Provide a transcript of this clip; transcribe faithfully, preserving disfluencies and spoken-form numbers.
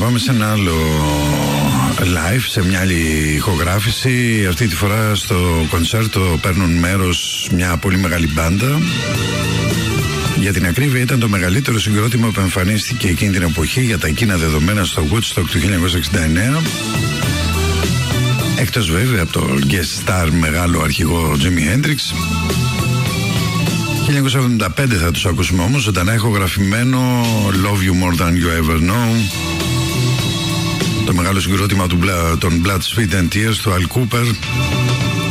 πάμε σε ένα άλλο live, σε μια άλλη ηχογράφηση. Αυτή τη φορά στο κονσέρτο παίρνουν μέρος μια πολύ μεγάλη μπάντα. Για την ακρίβεια ήταν το μεγαλύτερο συγκρότημα που εμφανίστηκε εκείνη την εποχή για τα εκείνα δεδομένα στο Woodstock του χίλια εννιακόσια εξήντα εννέα. Εκτός βέβαια από το guest star μεγάλο αρχηγό Jimi Hendrix. χίλια εννιακόσια εβδομήντα πέντε θα τους ακούσουμε όμως, ζωντανά ηχογραφημένο Love You More Than You Ever Know, το μεγάλο συγκρότημα του, των Blood, Sweat and Tears του Al Cooper.